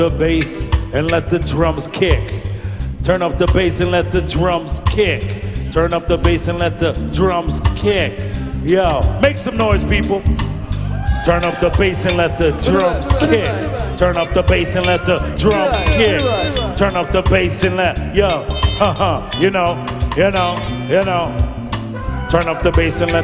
the bass and let the drums kick. Turn up the bass and let the drums kick. Turn up the bass and let the drums kick. Yo, make some noise, people. Turn up the bass and let the drums kick. Turn up the bass and let the drums kick. Turn up the bass and let, yo, you know. Turn up the bass and let